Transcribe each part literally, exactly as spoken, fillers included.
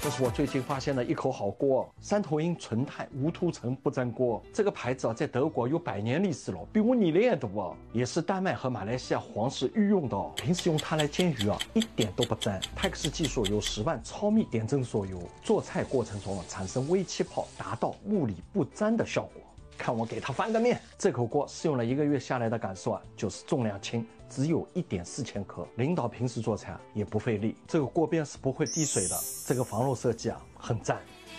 这是我最近发现的一口好锅，三头鹰纯钛无涂层不粘锅。这个牌子啊，在德国有百年历史了，比我年龄也多，也是丹麦和马来西亚皇室御用的。平时用它来煎鱼啊，一点都不粘。泰克斯技术由十万超密点阵所有，做菜过程中啊产生微气泡，达到物理不粘的效果。 看我给它翻个面，这口锅试用了一个月下来的感受啊，就是重量轻，只有一点四千克。领导平时做菜啊也不费力，这个锅边是不会滴水的。这个防漏设计啊很赞。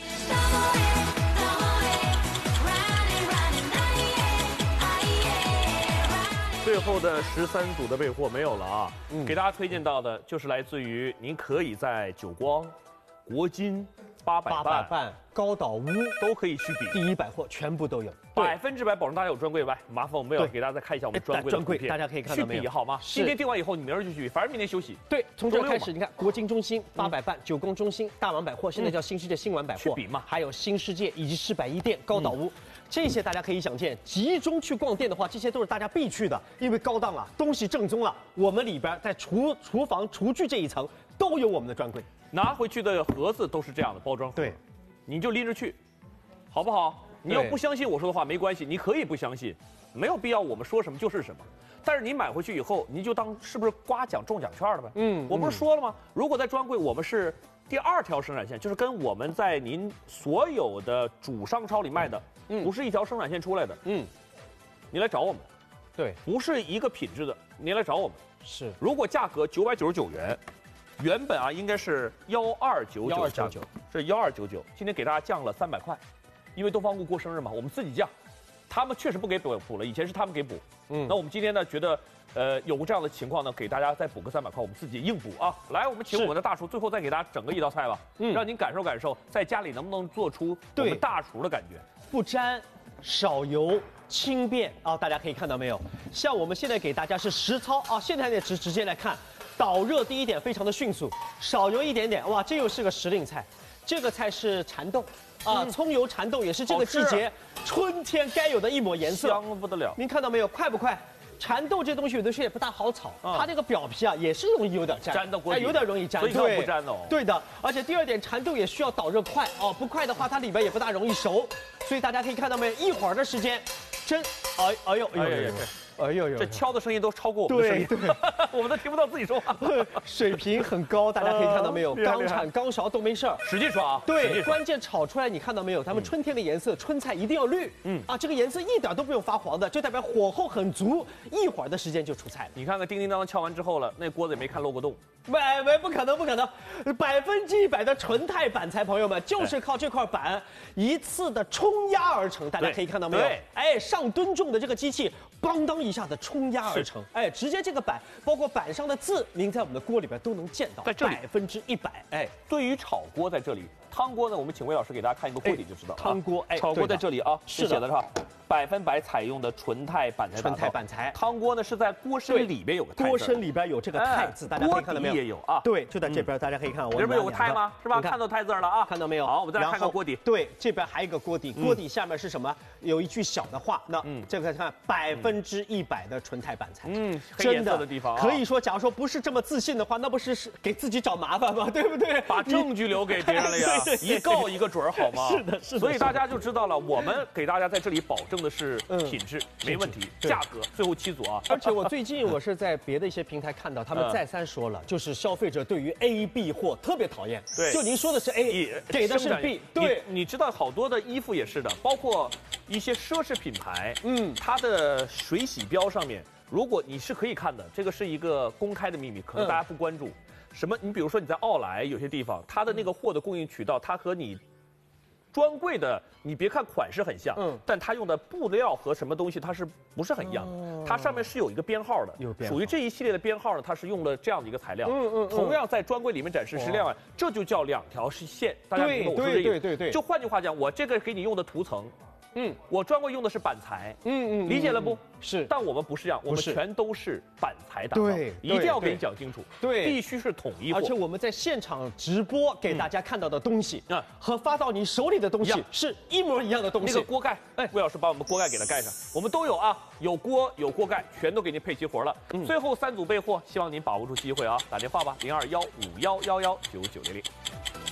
最后的十三组的备货没有了啊，嗯、给大家推荐到的就是来自于您可以在久光、国金。 八百半、高岛屋都可以去比， 第一百货全部都有， 百分之百保证大家有专柜吧？麻烦我们要给大家再看一下我们专柜的图片， 大家可以看到没有？ 去比好吗？今天订完以后，你明儿就去比，反正明天休息。 对，从这开始，你看国金中心八百半、九宫中心、大王百货，现在叫新世界新玩百货， 去比嘛， 还有新世界以及世百一店、高岛屋。 这些大家可以想见，集中去逛店的话，这些都是大家必去的，因为高档啊，东西正宗啊。我们里边在厨厨房、厨具这一层都有我们的专柜， 拿回去的盒子都是这样的包装盒， 对， 你就拎着去，好不好？你要不相信我说的话没关系，你可以不相信，没有必要我们说什么就是什么。但是你买回去以后，你就当是不是刮奖中奖券了呗？嗯，我不是说了吗？如果在专柜，我们是。 第二条生产线就是跟我们在您所有的主商超里卖的，嗯，不是一条生产线出来的，嗯，你来找我们， 对， 不是一个品质的，您来找我们是。 如果价格九百九十九元，原本啊应该是幺二九九，价格是幺二九九，今天给大家降了三百块，因为东方顾过生日嘛，我们自己降，他们确实不给补补了，以前是他们给补，嗯，那我们今天呢觉得。 呃，有过这样的情况呢，给大家再补个三百块，我们自己硬补啊！来，我们请我们的大厨，最后再给大家整个一道菜吧，嗯，让您感受感受，在家里能不能做出我们大厨的感觉， 不粘、少油、轻便啊！大家可以看到没有？像我们现在给大家是实操啊，现在呢直直接来看，导热第一点非常的迅速，少油一点点，哇，这又是个时令菜，这个菜是蚕豆。 啊，葱油蚕豆也是这个季节春天该有的一抹颜色， 香不得了。 您看到没有？快不快？蚕豆这东西有的时候也不大好炒，嗯、它这个表皮啊也是容易有点粘， 粘到锅底， 哎，有点容易粘， 所以它不粘哦。 对的，而且第二点，蚕豆也需要导热快哦，不快的话它里边也不大容易熟，所以大家可以看到没有？一会儿的时间，真，哎哎呦哎呦哎呦。 哎呦呦， 这敲的声音都超过我们的声音， 对，对我们都听不到自己说话， 水平很高，大家可以看到没有？ 呃、 刚铲刚勺都没事儿， 使劲刷， 对，关键炒出来你看到没有？咱们春天的颜色，春菜一定要绿，嗯啊，这个颜色一点都不用发黄的，就代表火候很足，一会儿的时间就出菜了。 你看看叮叮当当敲完之后了，那锅子也没看漏过洞， 喂喂，不可能不可能，百分之一百的纯钛板材，朋友们就是靠这块板一次的冲压而成，大家可以看到没有？哎，上吨重的这个机器，邦当一下子冲压。 而成，哎，直接这个板，包括板上的字，您在我们的锅里边都能见到， 在这里百分之一百。 哎，对于炒锅在这里，汤锅呢，我们请魏老师给大家看一个锅底就知道了。 汤锅，哎， 炒锅在这里啊， 是写的是吧？百分百采用的纯钛板材， 纯钛板材。 汤锅呢是在锅身里边有个钛字， 锅身里边有这个钛字，大家可以看到没有？ 也有啊， 对，就在这边，大家可以看，我这边有个钛吗？是吧？看到钛字了啊， 看到没有？ 好，我们再来看看锅底。 对，这边还有一个锅底，锅底下面是什么？有一句小的话，那这个看百分之一百的纯钛板材，嗯， 真的的地方可以说，假如说不是这么自信的话，那不是是给自己找麻烦吗？对不对？ 把证据留给别人了呀，一告一个准儿，好吗？ 是的，是的。 所以大家就知道了，我们给大家在这里保证的是品质没问题，价格最后七组啊。 而且我最近我是在别的一些平台看到，他们再三说了，就是消费者对于 A B 货特别讨厌。 对， 就您说的是 A， 给的是 B。对， 你知道好多的衣服也是的，包括一些奢侈品牌，嗯，它的水洗标上面。 如果你是可以看的，这个是一个公开的秘密，可能大家不关注。嗯、什么？你比如说你在奥莱有些地方，它的那个货的供应渠道，它和你专柜的，你别看款式很像，嗯，但它用的布料和什么东西，它是不是很一样？哦、它上面是有一个编号的， 有编号属于这一系列的编号呢，它是用了这样的一个材料。嗯嗯。同样在专柜里面展示是这样，这就叫两条线。大家明白我说这个？ 对对对对。 就换句话讲，我这个给你用的涂层。 嗯，我专柜用的是板材，嗯嗯，理解了不？ 是， 但我们不是这样，我们全都是板材打造， 对， 一定要给你讲清楚， 对， 必须是统一货。 而且我们在现场直播给大家看到的东西，啊，和发到你手里的东西是一模一样的东西。 那个锅盖，哎，魏老师把我们锅盖给它盖上，我们都有啊，有锅有锅盖，全都给您配齐活了。最后三组备货，希望您把握住机会啊，打电话吧，零二幺五幺幺幺九九零零。